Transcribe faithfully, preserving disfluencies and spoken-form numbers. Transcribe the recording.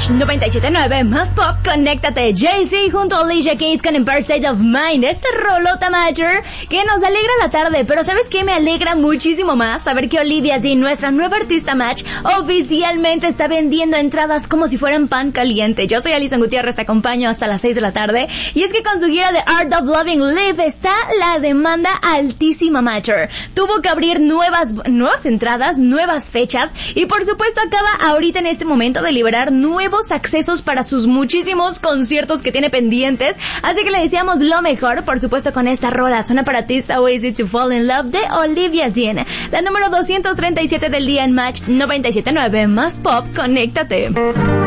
Match noventa y siete punto nueve más pop, conéctate. Jay-Z junto a Alicia Keys con Empire State of Mind, este rolota Matter que nos alegra la tarde. Pero ¿sabes qué? Me alegra muchísimo más saber que Olivia Dean, nuestra nueva artista Match, oficialmente está vendiendo entradas como si fueran pan caliente. Yo soy Alison Gutiérrez, te acompaño hasta las seis de la tarde. Y es que con su gira de Art of Loving Live está la demanda altísima Matter. Tuvo que abrir nuevas, nuevas entradas, nuevas fechas y por supuesto acaba ahorita en este momento de liberar nuevos accesos para sus muchísimos conciertos que tiene pendientes, así que le deseamos lo mejor, por supuesto con esta rola. Suena para ti So Easy to Fall in Love de Olivia Dean, la número doscientos treinta y siete del día en Match noventa y siete punto nueve más pop, conéctate.